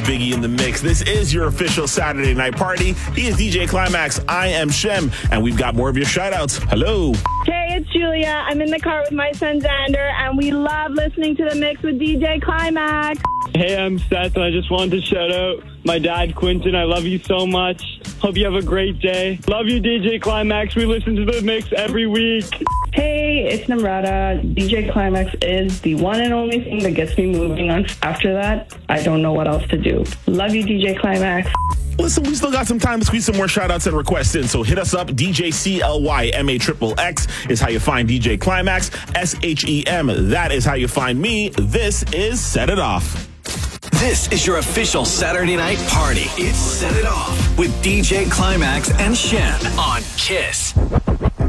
Biggie in the mix. This is your official Saturday night party. He is DJ Climax. I am Shem, and we've got more of your shout-outs. Hello. Hey, it's Julia. I'm in the car with my son Xander, and we love listening to the mix with DJ Climax. Hey, I'm Seth, and I just wanted to shout out my dad, Quentin. I love you so much. Hope you have a great day. Love you, DJ Climax. We listen to the mix every week. Hey, it's Namrata. DJ Climax is the one and only thing that gets me moving on. After that, I don't know what else to do. Love you, DJ Climax. Listen, we still got some time to squeeze some more shout-outs and requests in, so hit us up. DJ CLYMAXXX is how you find DJ Climax. SHEM, that is how you find me. This is Set It Off. This is your official Saturday night party. It's Set It Off with DJ Climax and Shem on KISS.